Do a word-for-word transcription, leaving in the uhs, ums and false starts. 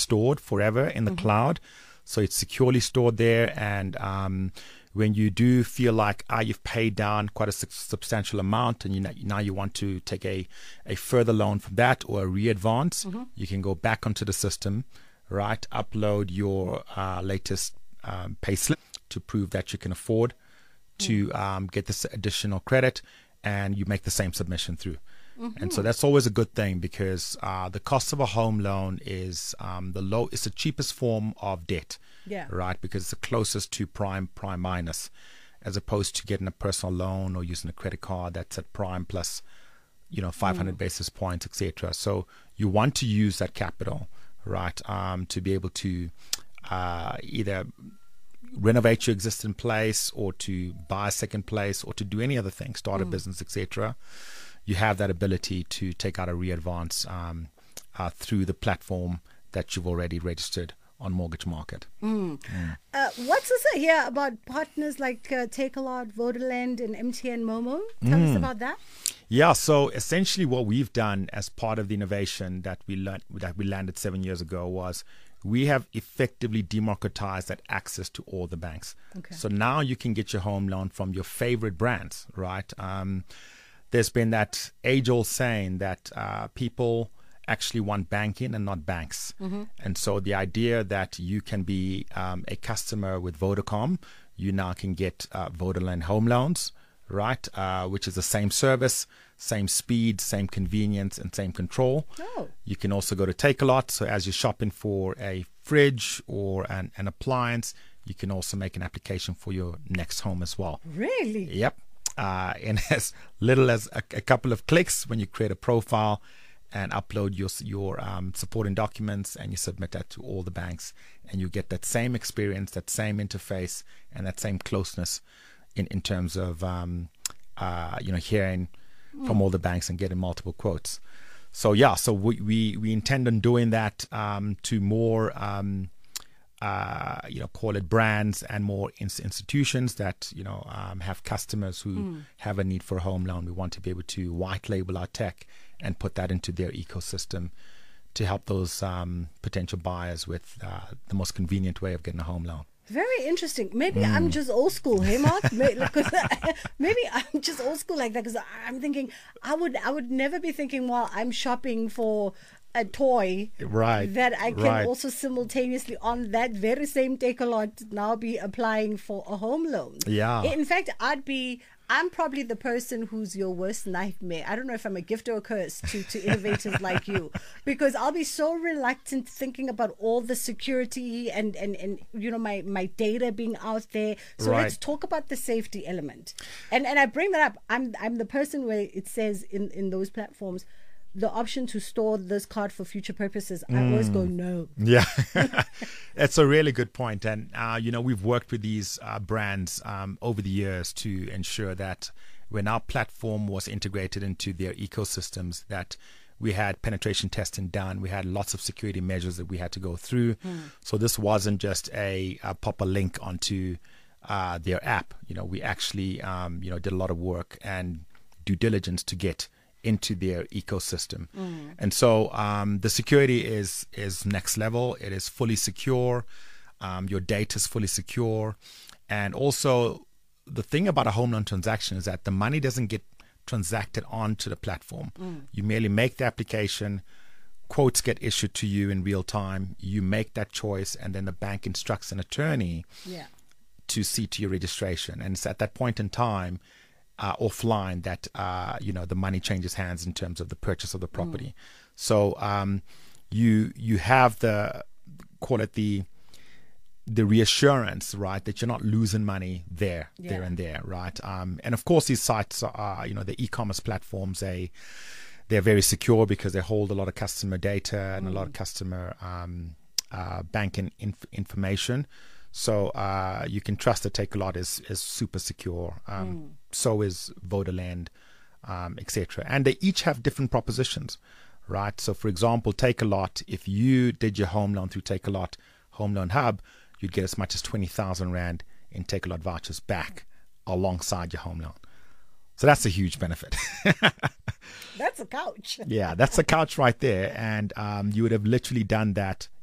stored forever in the mm-hmm. cloud. So it's securely stored there. And um, when you do feel like ah, you've paid down quite a su- substantial amount and you now you want to take a, a further loan from that or a re-advance, mm-hmm. you can go back onto the system, right? Upload your uh, latest um, pay slip to prove that you can afford to mm-hmm. um, get this additional credit, and you make the same submission through. Mm-hmm. And so that's always a good thing because uh, the cost of a home loan is um, the low. It's the cheapest form of debt, yeah. right? Because it's the closest to prime, prime minus, as opposed to getting a personal loan or using a credit card that's at prime plus, you know, five hundred mm. basis points, et cetera. So you want to use that capital, right, um, to be able to uh, either renovate your existing place or to buy a second place or to do any other thing, start mm. a business, et cetera. You have that ability to take out a re-advance um, uh, through the platform that you've already registered on Mortgage Market. Mm. Mm. Uh, what's also here about partners like uh, Takealot, Vodaland, and M T N Momo? Tell mm. us about that. Yeah, so essentially what we've done as part of the innovation that we learned, that we landed seven years ago was we have effectively democratized that access to all the banks. Okay. So now you can get your home loan from your favorite brands, right? Um, there's been that age-old saying that uh, people actually want banking and not banks. Mm-hmm. And so the idea that you can be um, a customer with Vodacom, you now can get uh, Vodaland home loans, right? Uh, which is the same service, same speed, same convenience, and same control. Oh. You can also go to Takealot. So as you're shopping for a fridge or an, an appliance, you can also make an application for your next home as well. Really? Yep. Uh, in as little as a, a couple of clicks, when you create a profile and upload your your um, supporting documents, and you submit that to all the banks, and you get that same experience, that same interface, and that same closeness in, in terms of um, uh, you know hearing mm. from all the banks and getting multiple quotes. So yeah, so we we, we intend on doing that um, to more um, uh, you know call it brands and more ins- institutions that you know um, have customers who mm. have a need for a home loan. We want to be able to white label our tech and put that into their ecosystem to help those um, potential buyers with uh, the most convenient way of getting a home loan. Very interesting. Maybe mm. I'm just old school, hey Mark? Maybe, maybe I'm just old school like that because I'm thinking I would I would never be thinking while I'm shopping for a toy right that I can right. also simultaneously on that very same Takealot now be applying for a home loan. Yeah. In fact, I'd be I'm probably the person who's your worst nightmare. I don't know if I'm a gift or a curse to, to innovators like you, because I'll be so reluctant thinking about all the security and, and, and you know, my, my data being out there. So right. let's talk about the safety element. And and I bring that up. I'm I'm the person where it says in, in those platforms, the option to store this card for future purposes, I mm. always go no. Yeah, that's a really good point. And, uh, you know, we've worked with these uh, brands um, over the years to ensure that when our platform was integrated into their ecosystems, that we had penetration testing done. We had lots of security measures that we had to go through. Mm. So this wasn't just a, a pop a link onto uh, their app. You know, we actually, um, you know, did a lot of work and due diligence to get into their ecosystem. Mm. And so um, the security is is next level. It is fully secure. Um, your data is fully secure. And also the thing about a home loan transaction is that the money doesn't get transacted onto the platform. Mm. You merely make the application, quotes get issued to you in real time. You make that choice, and then the bank instructs an attorney yeah. to see to your registration. And it's at that point in time Uh, offline that uh, you know the money changes hands in terms of the purchase of the property. Mm. So um, you you have the call it the the reassurance, right, that you're not losing money there, yeah. there and there, right? Um, and of course, these sites are you know the e-commerce platforms. They they're very secure because they hold a lot of customer data and mm. a lot of customer um, uh, banking inf- information. So uh, you can trust that Takealot is is super secure. Um, mm. So is Vodaland, um, et cetera. And they each have different propositions, right? So, for example, Takealot, if you did your home loan through Takealot Home Loan Hub, you'd get as much as twenty thousand rand in Takealot vouchers back alongside your home loan. So that's a huge benefit. That's a couch. Yeah, that's a couch right there. And um, you would have literally done that